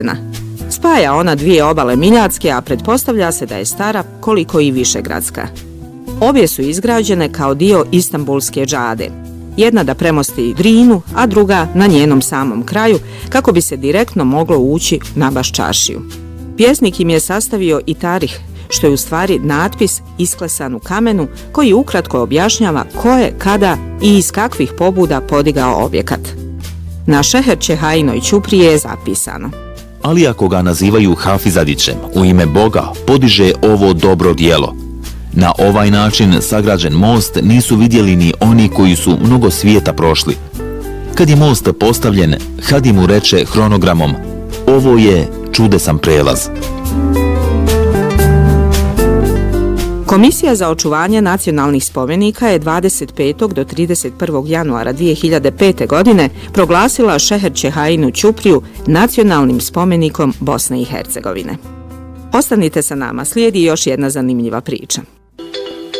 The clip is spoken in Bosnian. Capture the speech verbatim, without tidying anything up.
Spaja ona dvije obale Miljacke, a pretpostavlja se da je stara koliko i Višegradska. Obje su izgrađene kao dio Istanbulske džade. Jedna da premosti Drinu, a druga na njenom samom kraju, kako bi se direktno moglo ući na Baščaršiju. Pjesnik im je sastavio i tarih, što je u stvari natpis isklesan u kamenu koji ukratko objašnjava ko je, kada i iz kakvih pobuda podigao objekat. Na Šeher Čehajinoj ćupriji je zapisano: Ali ako ga nazivaju Hafizadićem, u ime Boga podiže ovo dobro djelo. Na ovaj način sagrađen most nisu vidjeli ni oni koji su mnogo svijeta prošli. Kad je most postavljen, Hadi mu reče hronogramom: ovo je čudesan prelaz. Komisija za očuvanje nacionalnih spomenika je dvadeset petog do trideset prvog januara dvije hiljade pete. godine proglasila Šeher Čehajinu ćupriju nacionalnim spomenikom Bosne i Hercegovine. Ostanite sa nama, slijedi još jedna zanimljiva priča.